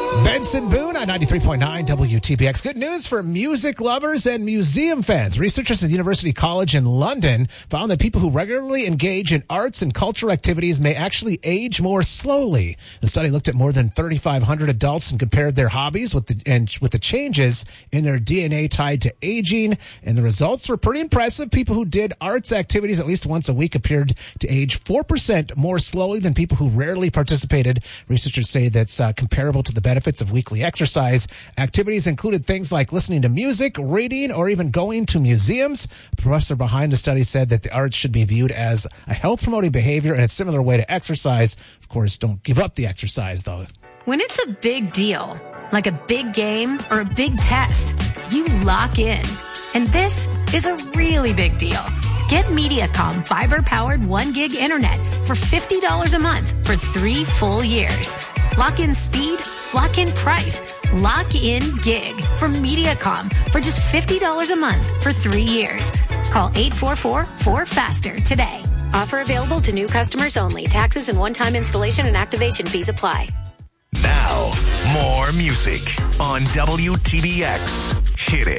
Benson Boone on 93.9 WTBX. Good news for music lovers and museum fans. Researchers at University College in London found that people who regularly engage in arts and cultural activities may actually age more slowly. The study looked at more than 3,500 adults and compared their hobbies with the changes in their DNA tied to aging. And the results were pretty impressive. People who did arts activities at least once a week appeared to age 4% more slowly than people who rarely participated. Researchers say that's comparable to the benefits of weekly exercise. Activities included things like listening to music, reading, or even going to museums. The professor behind the study said that the arts should be viewed as a health-promoting behavior and a similar way to exercise. Of course, don't give up the exercise, though. When it's a big deal, like a big game or a big test, you lock in. And this is a really big deal. Get Mediacom fiber-powered 1 gig internet for $50 a month for 3 full years. Lock in speed, lock in price, lock in gig from Mediacom for just $50 a month for 3 years. Call 844-4FASTER today. Offer available to new customers only. Taxes and one-time installation and activation fees apply. Now, more music on WTBX. Hit it.